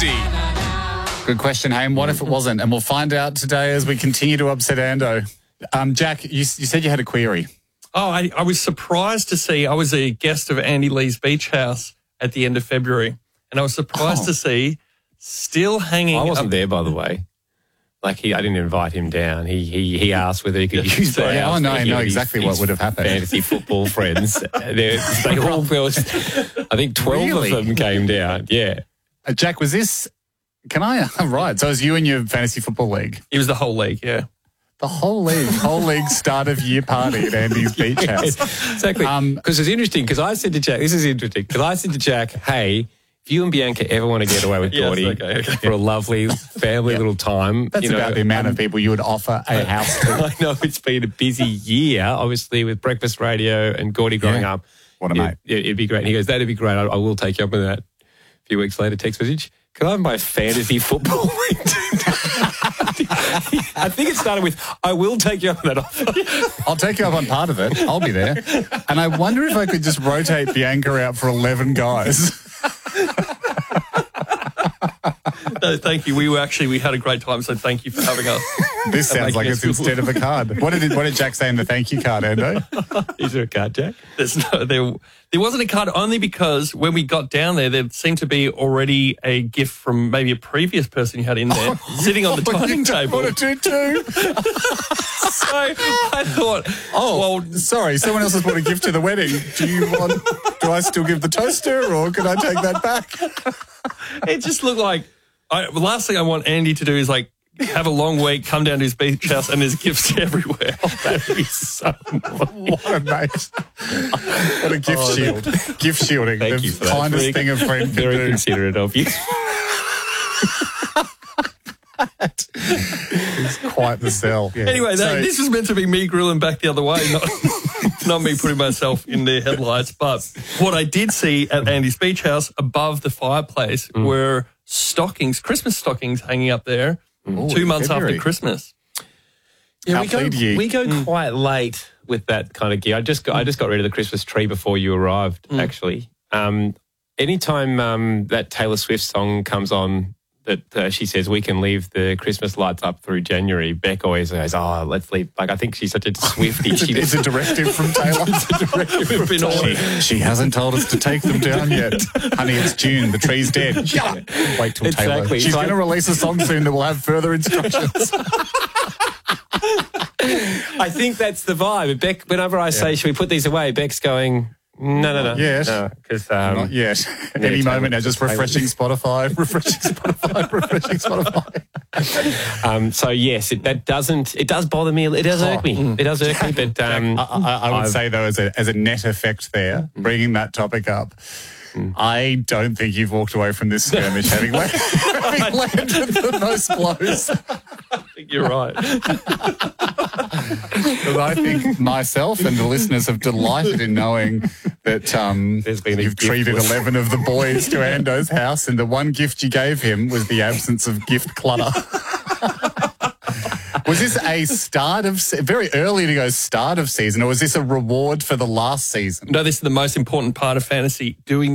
50. Good question, Haim. What if it wasn't? And we'll find out today as we continue to upset Ando. Jack, you said you had a query. Oh, I was surprised to see, I was a guest of Andy Lee's Beach House at the end of February, and I was surprised to see still hanging. I wasn't there, by the way. Like, I didn't invite him down. He asked whether he could use the house. I know exactly what would have happened. Fantasy football friends. They all, I think 12 of them came down. Yeah. Jack, was this... Right, so it was you and your fantasy football league? It was the whole league, yeah. The whole league start of year party at Andy's Beach House. Exactly. Because it's interesting, because I said to Jack, this is interesting, because I said to Jack, hey, if you and Bianca ever want to get away with Gordy for a lovely family little time. That's about the amount of people you would offer a house to. I know it's been a busy year, obviously, with breakfast radio and Gordy growing up. What a mate. It'd be great. And he goes, that'd be great. I will take you up on that. A few weeks later, text message. Can I have my fantasy football league? I think it started with, I will take you up on that offer. I'll take you up on part of it. I'll be there. And I wonder if I could just rotate Bianca out for 11 guys. No, thank you. We had a great time, so thank you for having us. This sounds like it's instead of a card. What did Jack say in the thank you card, Ando? Is there a card, Jack? There wasn't a card, only because when we got down there seemed to be already a gift from maybe a previous person you had in there sitting on the dining table. Want to do too? So I thought, sorry, someone else has brought a gift to the wedding. Do I still give the toaster, or can I take that back? It just looked like, the last thing I want Andy to do is like have a long week, come down to his beach house, and there's gifts everywhere. Oh, that'd be so what a mate. What a gift shield. Gift shielding. Thank you for that. Kindest thing a friend can do. Very considerate of you. It's quite the sell. Yeah. Anyway, this was meant to be me grilling back the other way, not me putting myself in their headlights. But what I did see at Andy's Beach House above the fireplace were stockings, Christmas stockings hanging up there 2 months after Christmas. Yeah, we go quite late with that kind of gear. I just got rid of the Christmas tree before you arrived, actually. Anytime that Taylor Swift song comes on, that she says we can leave the Christmas lights up through January, Beck always goes, let's leave. Like, I think she's such a Swiftie. It's a directive from Taylor. She hasn't told us to take them down yet. Honey, it's June. The tree's dead. Shut up. Wait till Taylor. She's going to release a song soon that will have further instructions. I think that's the vibe. Beck, whenever I say, should we put these away, Beck's going... No. Yes. No, because not yet. Any moment now, just refreshing Spotify. So yes, it does bother me. It does irk me. It does irk me. But I would say though, as a net effect there, bringing that topic up, I don't think you've walked away from this skirmish having landed the most blows. I think you're right. Because I think myself and the listeners have delighted in knowing that you've treated 11 of the boys to Ando's house, and the one gift you gave him was the absence of gift clutter. Was this a very early to go start of season, or was this a reward for the last season? No, this is the most important part of fantasy, doing